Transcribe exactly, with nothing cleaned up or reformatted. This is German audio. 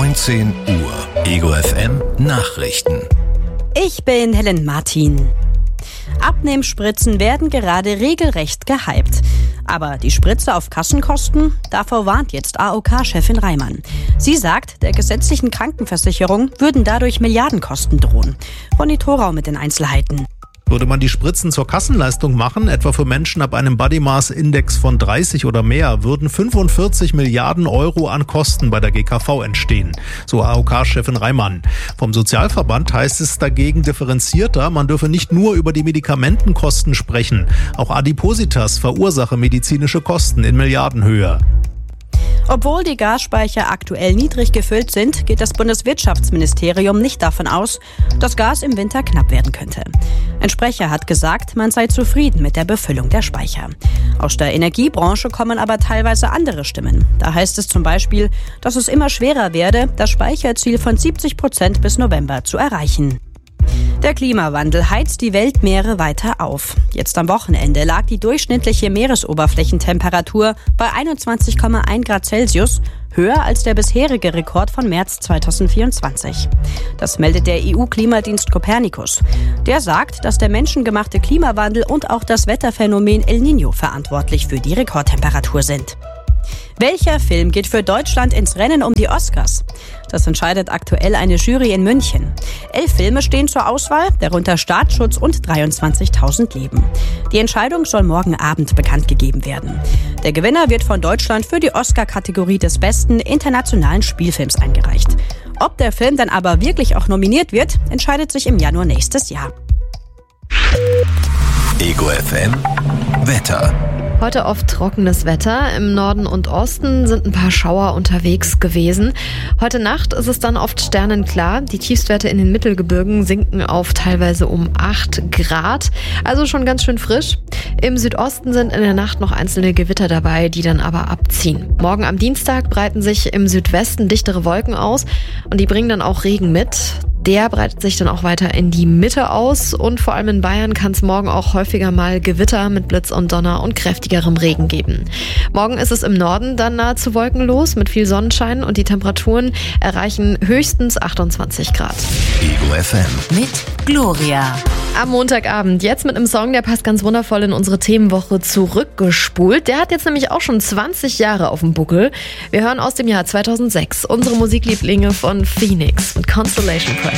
neunzehn Uhr. Ego F M Nachrichten. Ich bin Helen Martin. Abnehmspritzen werden gerade regelrecht gehypt. Aber die Spritze auf Kassenkosten? Davor warnt jetzt A O K-Chefin Reimann. Sie sagt, der gesetzlichen Krankenversicherung würden dadurch Milliardenkosten drohen. Ronny Thorau mit den Einzelheiten. Würde man die Spritzen zur Kassenleistung machen, etwa für Menschen ab einem Body Mass Index von dreißig oder mehr, würden fünfundvierzig Milliarden Euro an Kosten bei der G K V entstehen, so A O K-Chefin Reimann. Vom Sozialverband heißt es dagegen differenzierter, man dürfe nicht nur über die Medikamentenkosten sprechen. Auch Adipositas verursache medizinische Kosten in Milliardenhöhe. Obwohl die Gasspeicher aktuell niedrig gefüllt sind, geht das Bundeswirtschaftsministerium nicht davon aus, dass Gas im Winter knapp werden könnte. Ein Sprecher hat gesagt, man sei zufrieden mit der Befüllung der Speicher. Aus der Energiebranche kommen aber teilweise andere Stimmen. Da heißt es zum Beispiel, dass es immer schwerer werde, das Speicherziel von siebzig Prozent bis November zu erreichen. Der Klimawandel heizt die Weltmeere weiter auf. Jetzt am Wochenende lag die durchschnittliche Meeresoberflächentemperatur bei einundzwanzig Komma eins Grad Celsius, höher als der bisherige Rekord von März zweitausendvierundzwanzig. Das meldet der E U-Klimadienst Copernicus. Der sagt, dass der menschengemachte Klimawandel und auch das Wetterphänomen El Niño verantwortlich für die Rekordtemperatur sind. Welcher Film geht für Deutschland ins Rennen um die Oscars? Das entscheidet aktuell eine Jury in München. Elf Filme stehen zur Auswahl, darunter Staatsschutz und dreiundzwanzigtausend Leben. Die Entscheidung soll morgen Abend bekannt gegeben werden. Der Gewinner wird von Deutschland für die Oscar-Kategorie des besten internationalen Spielfilms eingereicht. Ob der Film dann aber wirklich auch nominiert wird, entscheidet sich im Januar nächstes Jahr. Ego F M Wetter. Heute oft trockenes Wetter. Im Norden und Osten sind ein paar Schauer unterwegs gewesen. Heute Nacht ist es dann oft sternenklar. Die Tiefstwerte in den Mittelgebirgen sinken auf teilweise um acht Grad. Also schon ganz schön frisch. Im Südosten sind in der Nacht noch einzelne Gewitter dabei, die dann aber abziehen. Morgen am Dienstag breiten sich im Südwesten dichtere Wolken aus und die bringen dann auch Regen mit. Der breitet sich dann auch weiter in die Mitte aus und vor allem in Bayern kann es morgen auch häufiger mal Gewitter mit Blitz und Donner und kräftigerem Regen geben. Morgen ist es im Norden dann nahezu wolkenlos mit viel Sonnenschein und die Temperaturen erreichen höchstens achtundzwanzig Grad. Ego F M Mit Gloria. Am Montagabend jetzt mit einem Song, der passt ganz wundervoll in unsere Themenwoche zurückgespult. Der hat jetzt nämlich auch schon zwanzig Jahre auf dem Buckel. Wir hören aus dem Jahr zweitausendsechs unsere Musiklieblinge von Phoenix mit Constellation Prize.